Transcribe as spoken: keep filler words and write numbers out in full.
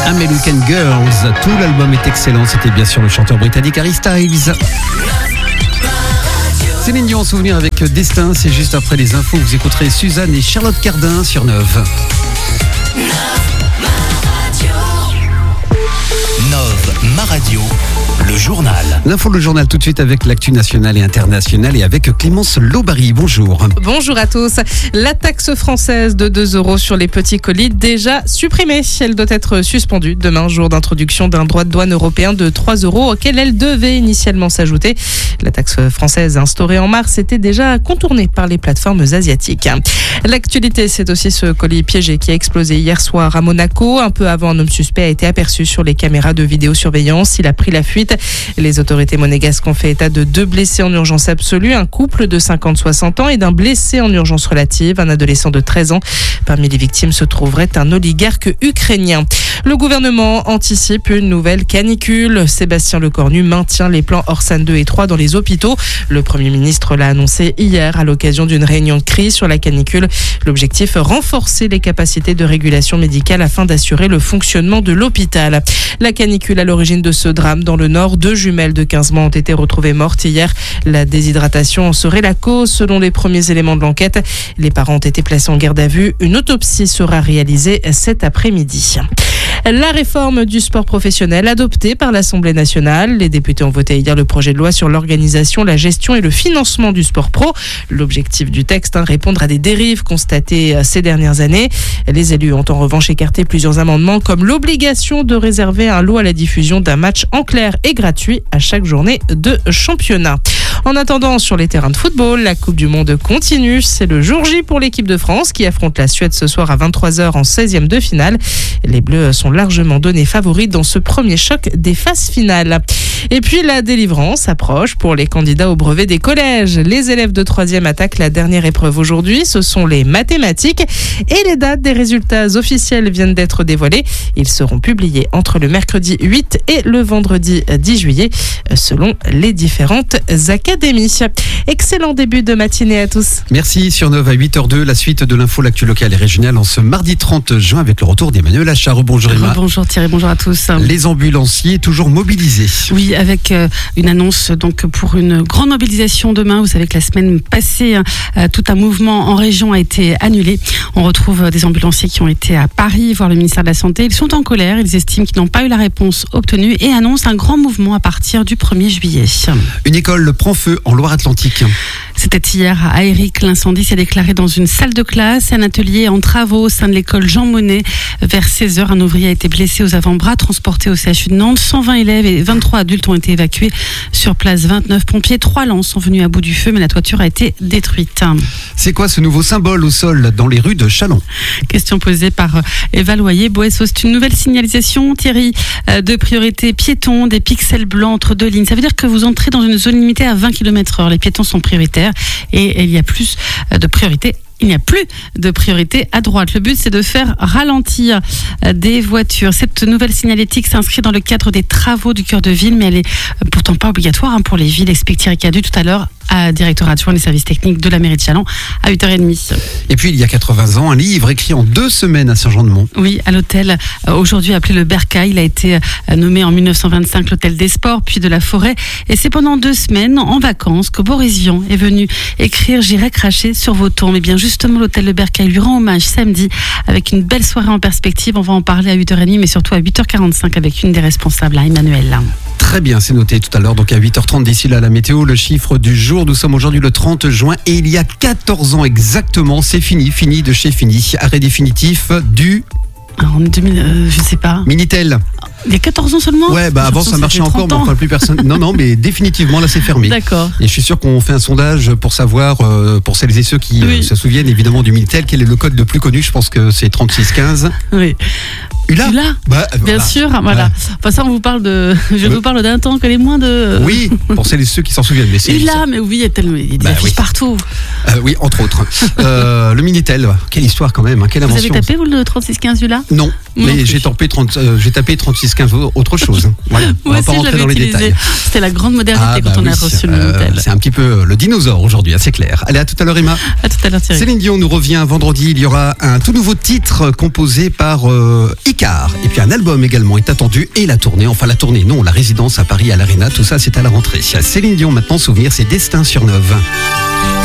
American Girls, tout l'album est excellent. C'était bien sûr le chanteur britannique Harry Styles. Céline Dion en souvenir avec Destin, c'est juste après les infos. Vous écouterez Suzanne et Charlotte Cardin sur Neuve. Neuve, ma radio, le journal. L'info, le journal tout de suite avec l'actu nationale et internationale et avec Clémence Lobary. Bonjour. Bonjour à tous. La taxe française de deux euros sur les petits colis déjà supprimée. Elle doit être suspendue demain, jour d'introduction d'un droit de douane européen de trois euros auquel elle devait initialement s'ajouter. La taxe française instaurée en mars était déjà contournée par les plateformes asiatiques. L'actualité, c'est aussi ce colis piégé qui a explosé hier soir à Monaco. Un peu avant, un homme suspect a été aperçu sur les caméras de vidéosurveillance. Il a pris la fuite. Les autorités monégasques ont fait état de deux blessés en urgence absolue, un couple de cinquante à soixante ans et d'un blessé en urgence relative, un adolescent de treize ans. Parmi les victimes se trouverait un oligarque ukrainien. Le gouvernement anticipe une nouvelle canicule. Sébastien Lecornu maintient les plans Orsan deux et trois dans les hôpitaux. Le Premier ministre l'a annoncé hier à l'occasion d'une réunion de crise sur la canicule. L'objectif, renforcer les capacités de régulation médicale afin d'assurer le fonctionnement de l'hôpital. La canicule à l'origine de ce drame dans le Nord. Deux jumelles de quinze mois ont été retrouvées mortes hier. La déshydratation en serait la cause selon les premiers éléments de l'enquête. Les parents ont été placés en garde à vue. Une autopsie sera réalisée cet après-midi. La réforme du sport professionnel adoptée par l'Assemblée nationale. Les députés ont voté hier le projet de loi sur l'organisation, la gestion et le financement du sport pro. L'objectif du texte, hein, répondre à des dérives constatées ces dernières années. Les élus ont en revanche écarté plusieurs amendements comme l'obligation de réserver un lot à la diffusion d'un match en clair et gratuit à chaque journée de championnat. En attendant, sur les terrains de football, la Coupe du Monde continue. C'est le jour J pour l'équipe de France qui affronte la Suède ce soir à vingt-trois heures en seizième de finale. Les Bleus sont largement donnés favoris dans ce premier choc des phases finales. Et puis la délivrance approche pour les candidats au brevet des collèges. Les élèves de troisième attaquent la dernière épreuve aujourd'hui. Ce sont les mathématiques et les dates des résultats officiels viennent d'être dévoilées. Ils seront publiés entre le mercredi huit et le vendredi dix juillet selon les différentes académies. Excellent début de matinée à tous. Merci. Sur Neuve à huit heures zéro deux, la suite de l'info, l'actu locale et régionale en ce mardi trente juin avec le retour d'Emmanuel Achard. Bonjour Emma. Bonjour Thierry, bonjour à tous. Les ambulanciers toujours mobilisés. Oui, avec euh, une annonce donc pour une grande mobilisation demain. Vous savez que la semaine passée, euh, tout un mouvement en région a été annulé. On retrouve euh, des ambulanciers qui ont été à Paris voir le ministère de la Santé. Ils sont en colère, ils estiment qu'ils n'ont pas eu la réponse obtenue et annoncent un grand mouvement à partir du premier juillet. Une école prend feu en Loire-Atlantique. C'était hier à Aéric. L'incendie s'est déclaré dans une salle de classe. Un atelier en travaux au sein de l'école Jean Monnet. Vers seize heures, un ouvrier a été blessé aux avant-bras, transporté au C H U de Nantes. cent vingt élèves et vingt-trois adultes ont été évacués. Sur place, vingt-neuf pompiers. Trois lances sont venus à bout du feu, mais la toiture a été détruite. C'est quoi ce nouveau symbole au sol dans les rues de Châlons ? Question posée par Eva Loyer-Boesso. C'est une nouvelle signalisation, Thierry, de priorité piéton, des pixels blancs entre deux lignes. Ça veut dire que vous entrez dans une zone limitée à vingt kilomètres heure. Les piétons sont prioritaires et il y a plus de priorité. Il n'y a plus de priorité à droite. Le but, c'est de faire ralentir des voitures. Cette nouvelle signalétique s'inscrit dans le cadre des travaux du cœur de ville, mais elle est pourtant pas obligatoire hein, pour les villes, explique Thierry Cadu tout à l'heure, à directeur adjoint des services techniques de la mairie de Châlons à huit heures trente. Et puis, il y a quatre-vingts ans, un livre écrit en deux semaines à Saint-Jean-de-Mont. Oui, à l'hôtel, euh, aujourd'hui appelé le Bercail. Il a été euh, nommé en dix-neuf cent vingt-cinq l'hôtel des sports, puis de la forêt. Et c'est pendant deux semaines, en vacances, que Boris Vian est venu écrire « J'irai cracher sur vos tombes ». Mais bien justement, l'hôtel Le Bercail lui rend hommage samedi avec une belle soirée en perspective. On va en parler à huit heures trente, mais surtout à huit heures quarante-cinq avec une des responsables, Emmanuel. Très bien, c'est noté tout à l'heure. Donc à huit heures trente, d'ici là, la météo, le chiffre du jour. Nous sommes aujourd'hui le trente juin et il y a quatorze ans exactement, c'est fini, fini de chez fini. Arrêt définitif du... En deux mille, euh, je sais pas. Minitel. Il y a quatorze ans seulement ? Ouais, bah avant ça marchait encore, mais enfin plus personne. Non, non, mais définitivement là c'est fermé. D'accord. Et je suis sûr qu'on fait un sondage pour savoir, euh, pour celles et ceux qui oui. euh, se souviennent évidemment du Minitel, quel est le code le plus connu ? Je pense que c'est trente-six quinze. Oui. Ula, Ula bah, bien voilà. sûr, voilà. Ouais. Enfin ça on vous parle de, je Le... vous parle d'un temps que les moins de. Oui, pour celles et ceux qui s'en souviennent. Mais c'est Ula, ça. mais oui, il y a tellement, il y a des bah, affiches oui. partout. Euh, oui, entre autres. euh, le Minitel, quelle histoire quand même, hein, quelle Vous invention. avez tapé vous le trente-six quinze Ula ? Non. Moi non Mais plus. j'ai tapé, trente, euh, j'ai tapé trente-six quinze autre chose. Voilà, on Moi va pas aussi, je rentrer l'avais dans les utilisé. détails. C'était la grande modernité Ah, bah quand on a oui, reçu le euh, Minitel. c'est un petit peu le dinosaure aujourd'hui, hein, c'est clair. Allez, à tout à l'heure, Emma. À tout à l'heure, Thierry. Céline Dion nous revient vendredi. Il y aura un tout nouveau titre composé par euh, Icar. Et puis un album également est attendu. Et la tournée, enfin la tournée, non, la résidence à Paris à l'Arena. Tout ça, c'est à la rentrée. Céline Dion, maintenant, souvenir, c'est Destin sur Neuve.